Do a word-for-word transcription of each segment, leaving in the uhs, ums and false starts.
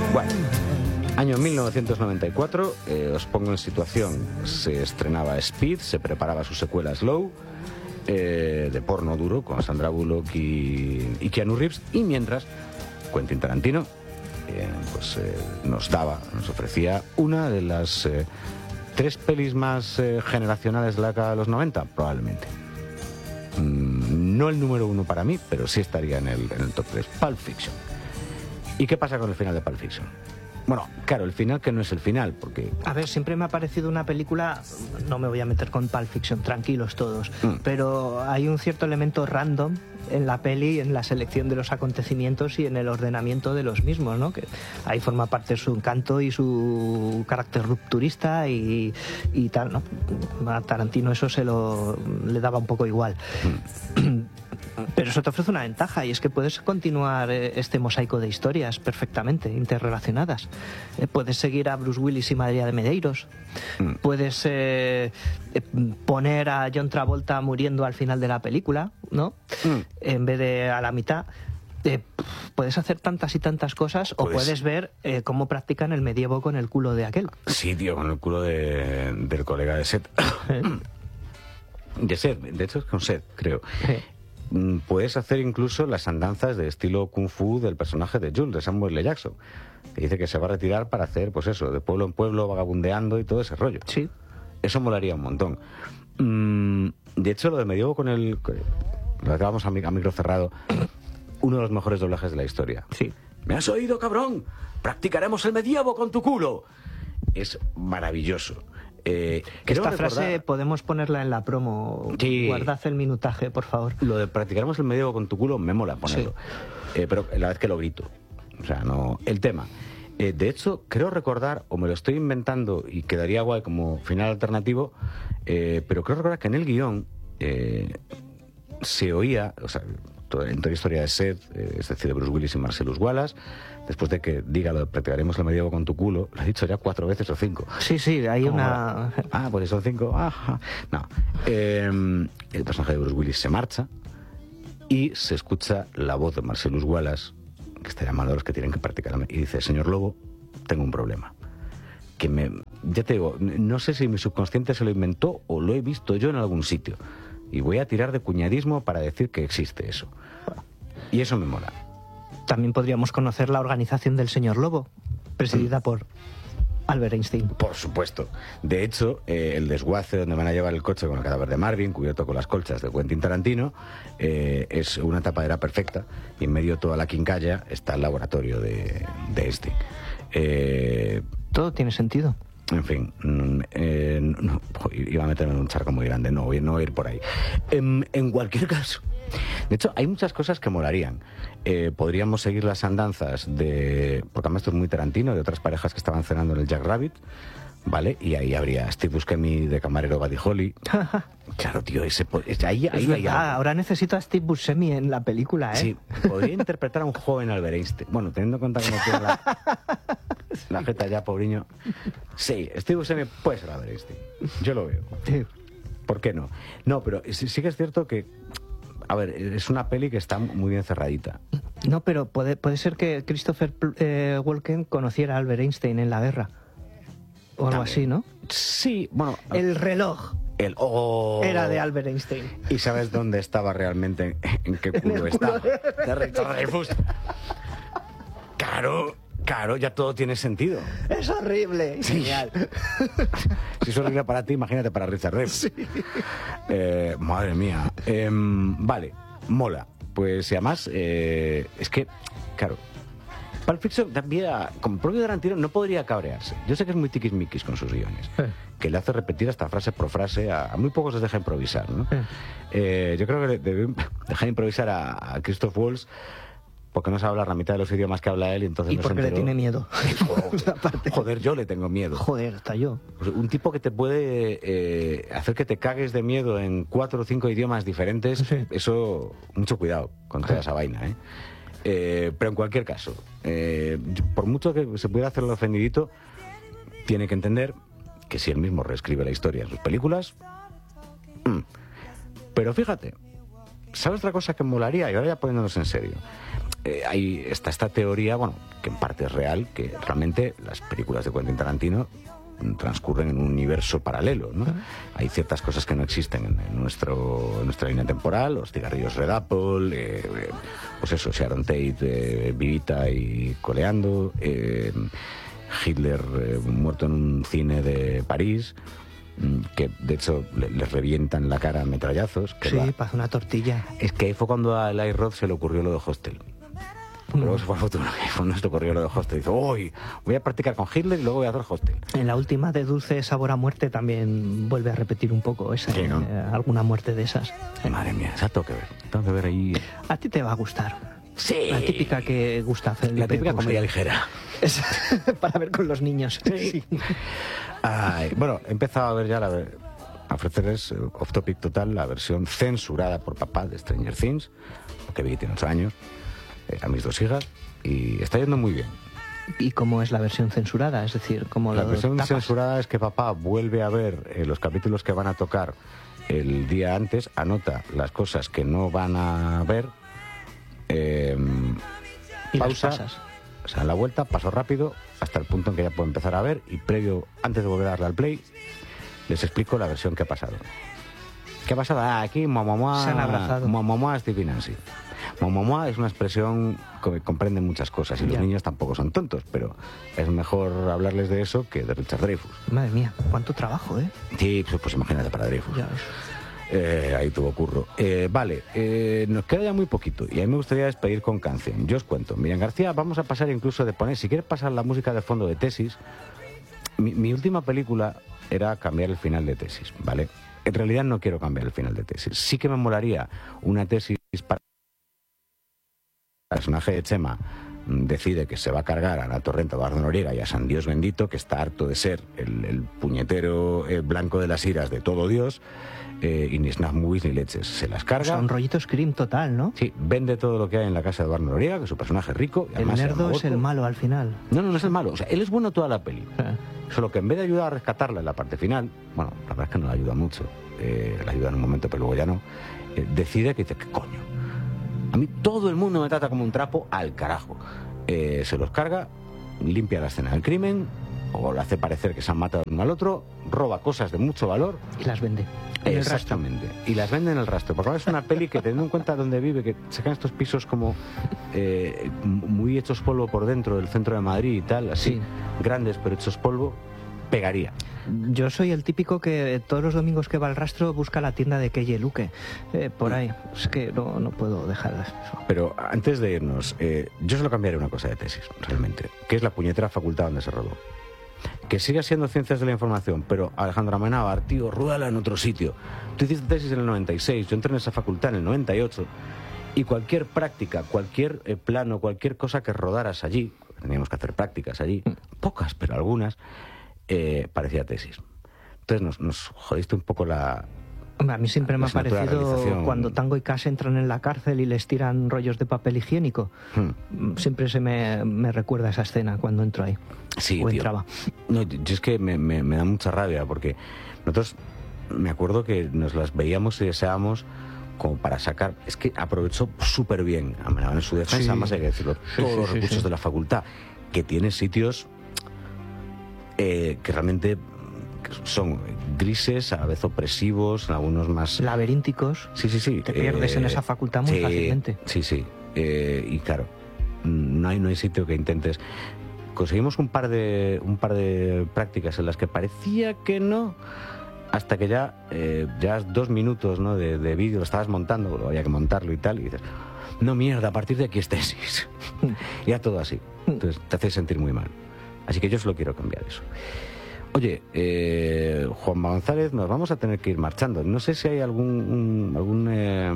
Bueno, año mil novecientos noventa y cuatro, eh, os pongo en situación, se estrenaba Speed, se preparaba su secuela Slow, eh, de porno duro, con Sandra Bullock y, y Keanu Reeves, y mientras Quentin Tarantino eh, pues, eh, nos daba, nos ofrecía una de las eh, tres pelis más eh, generacionales de la década de los noventa, probablemente. Mm, no el número uno para mí, pero sí estaría en el, en el top tres, Pulp Fiction. ¿Y qué pasa con el final de Pulp Fiction? Bueno, claro, el final que no es el final, porque... A ver, siempre me ha parecido una película, no me voy a meter con Pulp Fiction, tranquilos todos, mm. pero hay un cierto elemento random en la peli, en la selección de los acontecimientos y en el ordenamiento de los mismos, ¿no? Que ahí forma parte su encanto y su carácter rupturista y, y tal, ¿no? A Tarantino eso se lo le daba un poco igual. Mm. Pero eso te ofrece una ventaja, y es que puedes continuar este mosaico de historias perfectamente interrelacionadas. Eh, puedes seguir a Bruce Willis y María de Medeiros. Mm. Puedes eh, poner a John Travolta muriendo al final de la película, ¿no? Mm. En vez de a la mitad. Eh, puedes hacer tantas y tantas cosas, pues, o puedes ver eh, cómo practican el medievo con el culo de aquel. Sí, tío, con el culo de, del colega de Seth. ¿Eh? De Seth, de hecho es con Seth, creo. ¿Eh? Puedes hacer incluso las andanzas de estilo kung fu del personaje de Jules, de Samuel L. Jackson, que dice que se va a retirar para hacer, pues eso, de pueblo en pueblo, vagabundeando y todo ese rollo. Sí. Eso molaría un montón. Mm, de hecho, lo de medievo con el... Lo acabamos a, a micro cerrado. Uno de los mejores doblajes de la historia. Sí. ¿Me has oído, cabrón? Practicaremos el medievo con tu culo. Es maravilloso. Eh, Esta recordar... frase podemos ponerla en la promo. Sí. Guardad el minutaje, por favor. Lo de practicaremos el medievo con tu culo me mola ponerlo. Sí. Eh, pero la vez que lo grito. O sea, no... El tema. Eh, de hecho, creo recordar, o me lo estoy inventando y quedaría guay como final alternativo, eh, pero creo recordar que en el guión eh, se oía, o sea, toda, en toda la historia de Seth, eh, es decir, de Bruce Willis y Marcellus Wallace, después de que diga lo de practicaremos el medievo con tu culo, lo he dicho ya cuatro veces o cinco. Sí, sí, hay una... Va? Ah, pues son cinco. Ajá. No. Eh, el personaje de Bruce Willis se marcha y se escucha la voz de Marcellus Wallace, que está llamando a los que tienen que practicar, y dice: señor Lobo, tengo un problema. Que me... Ya te digo, no sé si mi subconsciente se lo inventó o lo he visto yo en algún sitio. Y voy a tirar de cuñadismo para decir que existe eso. Y eso me mola. También podríamos conocer la organización del señor Lobo, presidida mm. por Albert Einstein. Por supuesto. De hecho, eh, el desguace donde van a llevar el coche con el cadáver de Marvin, cubierto con las colchas de Quentin Tarantino, eh, es una tapadera perfecta, y en medio de toda la quincalla está el laboratorio de, de Einstein. Eh, Todo tiene sentido. En fin, eh, no, iba a meterme en un charco muy grande, no voy, no voy a ir por ahí. En, en cualquier caso, de hecho, hay muchas cosas que molarían. Eh, podríamos seguir las andanzas de... Porque además esto es muy Tarantino, de otras parejas que estaban cenando en el Jack Rabbit, ¿vale? Y ahí habría Steve Buscemi de camarero Buddy Holly. Claro, tío, ese... Ahí, ahí es hay verdad, algo. ahora necesito a Steve Buscemi en la película, ¿eh? Sí, podría interpretar a un joven Albert Einstein. Bueno, teniendo en cuenta cómo tiene la... La jeta ya, pobriño. Sí, Steve Buscemi puede ser Albert Einstein. Yo lo veo. Sí. ¿Por qué no? No, pero sí, sí que es cierto que... A ver, es una peli que está muy bien cerradita. No, pero puede, puede ser que Christopher eh, Walken conociera a Albert Einstein en la guerra. O algo También. así, ¿no? Sí, bueno... El reloj. El oh, era de Albert Einstein. ¿Y sabes dónde estaba realmente? ¿En qué culo estaba? De Richard Dreyfuss. Claro... Claro, ya todo tiene sentido. Es horrible. Sí. Genial. Si es horrible para ti, imagínate para Richard Dreyfuss. Sí. Eh, madre mía. Eh, vale, mola. Pues y además, eh, es que, claro, Pulp Fiction también, como el propio Tarantino, no podría cabrearse. Yo sé que es muy tiquismiquis con sus guiones, eh. que le hace repetir hasta frase por frase, a, a muy pocos les deja improvisar, ¿no? Eh. Eh, yo creo que debe dejar improvisar a, a Christoph Waltz, porque no sabe hablar la mitad de los idiomas que habla él, y entonces y no porque se le tiene miedo. Joder, joder, yo le tengo miedo. Joder, hasta yo. Pues un tipo que te puede eh, hacer que te cagues de miedo en cuatro o cinco idiomas diferentes, sí. Eso, mucho cuidado con toda esa vaina, ¿eh? Eh, pero en cualquier caso, eh, por mucho que se pudiera hacer el ofendidito, tiene que entender que si él mismo reescribe la historia en sus películas... Mmm. Pero fíjate, ¿sabes otra cosa que molaría? Y ahora ya poniéndonos en serio. eh, hay, está esta teoría, bueno, que en parte es real, que realmente las películas de Quentin Tarantino transcurren en un universo paralelo, ¿no? Uh-huh. Hay ciertas cosas que no existen en, en, nuestro, en nuestra línea temporal, los cigarrillos Red Apple, eh, eh, pues eso, Sharon Tate eh, vivita y coleando, eh, Hitler eh, muerto en un cine de París, que de hecho le, le revientan la cara a metrallazos. Que sí, va. Para una tortilla. Es que ahí fue cuando a Eli Roth se le ocurrió lo de Hostel. Luego se fue al futuro y fue nuestro corrió lo de Hostel. Dice, uy, voy a practicar con Hitler y luego voy a hacer Hostel. En la última de Dulce Sabor a Muerte también vuelve a repetir un poco esa, sí, ¿no? eh, alguna muerte de esas. Madre mía, esa tengo que ver. Tengo que ver ahí. A ti te va a gustar. Sí. La típica que gusta hacer. La típica comedia ligera. Es para ver con los niños. Sí. Ay, bueno, he empezado a ver ya la... a ofrecerles, uh, off topic total, la versión censurada por papá de Stranger Things, porque vi que tiene ocho años, eh, a mis dos hijas, y está yendo muy bien. ¿Y cómo es la versión censurada? Es decir, ¿cómo la lo versión tapas? censurada es que papá vuelve a ver eh, los capítulos que van a tocar el día antes, anota las cosas que no van a ver, eh, y pausa, las pasas. O sea, en la vuelta, paso rápido, hasta el punto en que ya puedo empezar a ver, y previo, antes de volver a darle al play, les explico la versión que ha pasado. ¿Qué ha pasado? Ah, aquí, mamá, se han abrazado. Mamá, Steve Nancy. Mamá es una expresión que comprende muchas cosas, y los ya. niños tampoco son tontos, pero es mejor hablarles de eso que de Richard Dreyfuss. Madre mía, cuánto trabajo, ¿eh? Sí, pues, pues imagínate para Dreyfuss. Ya ves. Eh, ahí tuvo curro. Eh, vale, eh, nos queda ya muy poquito y a mí me gustaría despedir con canción. Yo os cuento, Miriam García, vamos a pasar incluso de poner, si quieres pasar la música de fondo de Tesis, mi, mi última película era cambiar el final de Tesis, ¿vale? En realidad no quiero cambiar el final de Tesis. Sí que me molaría una tesis para el personaje de Chema decide que se va a cargar a Ana Torrent, a Eduardo Noriega y a San Dios Bendito, que está harto de ser el, el puñetero eh, blanco de las iras de todo Dios, eh, y ni snap movies ni leches. Se las carga. O sea, un rollito Scream total, ¿no? Sí, vende todo lo que hay en la casa de Eduardo Noriega, que su personaje es rico. Y el nerdo es el malo al final. No, no, no es el malo. O sea, él es bueno toda la peli. Ah. Solo que en vez de ayudar a rescatarla en la parte final, bueno, la verdad es que no la ayuda mucho. Eh, la ayuda en un momento, pero luego ya no. Eh, decide que dice, ¿qué coño? A mí todo el mundo me trata como un trapo al carajo. Eh, se los carga, limpia la escena del crimen, o le hace parecer que se han matado uno al otro, roba cosas de mucho valor y las vende. Exactamente. Y las vende en el rastro. Porque ahora es una peli que, teniendo en cuenta dónde vive, que sacan estos pisos como eh, muy hechos polvo por dentro del centro de Madrid y tal, así, sí. Grandes pero hechos polvo, pegaría. Yo soy el típico que todos los domingos que va al rastro busca la tienda de Keye Luque, eh, por ahí. Es que no, no puedo dejar eso. Pero antes de irnos, eh, yo solo cambiaré una cosa de Tesis, realmente, que es la puñetera facultad donde se rodó. Que siga siendo Ciencias de la Información, pero Alejandro Amenábar, tío, rúdala en otro sitio. Tú hiciste Tesis en el noventa y seis, yo entré en esa facultad en el noventa y ocho, y cualquier práctica, cualquier eh, plano, cualquier cosa que rodaras allí, teníamos que hacer prácticas allí, pocas, pero algunas, eh, parecía Tesis. Entonces nos, nos jodiste un poco la... A mí siempre me ha parecido cuando Tango y Cash entran en la cárcel y les tiran rollos de papel higiénico. Hmm. Siempre se me, me recuerda esa escena cuando entro ahí. Sí, o tío. entraba. No, yo es que me, me, me da mucha rabia porque nosotros, me acuerdo que nos las veíamos y deseábamos como para sacar... Es que aprovechó súper bien Amenábar en su defensa, sí. Además hay que decirlo, sí, todos sí, los sí, recursos sí. de la facultad, que tiene sitios eh, que realmente... son grises, a veces opresivos, algunos más... laberínticos. Sí, sí, sí. Te pierdes eh, en esa facultad muy sí, fácilmente. Sí, sí. Eh, y claro, no hay, no hay sitio que intentes... Conseguimos un par de un par de prácticas en las que parecía que no, hasta que ya, eh, ya dos minutos, ¿no? de, de vídeo lo estabas montando, había que montarlo y tal, y dices, no mierda, a partir de aquí es Tesis. Ya todo así. Entonces te hace sentir muy mal. Así que yo solo quiero cambiar eso. Oye, eh, Juanma González, nos vamos a tener que ir marchando. No sé si hay algún un, algún eh,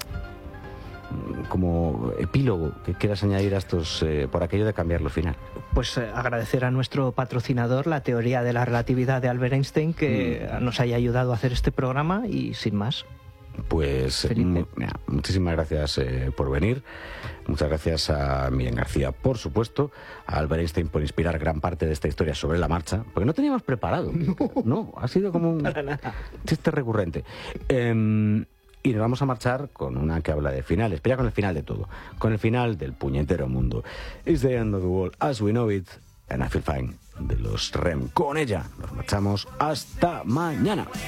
como epílogo que quieras añadir a estos eh, por aquello de cambiar lo final. Pues eh, agradecer a nuestro patrocinador la teoría de la relatividad de Albert Einstein que mm. nos haya ayudado a hacer este programa y sin más. Pues mu mira, muchísimas gracias eh, por venir. Muchas gracias a Miriam García, por supuesto, a Albert Einstein por inspirar gran parte de esta historia sobre la marcha, porque no teníamos preparado. No, no ha sido como un chiste recurrente. Eh, Y nos vamos a marchar con una que habla de finales, pero ya con el final de todo, con el final del puñetero mundo. It's the end of the world as we know it, and I feel fine, de los R E M. Con ella nos marchamos hasta mañana.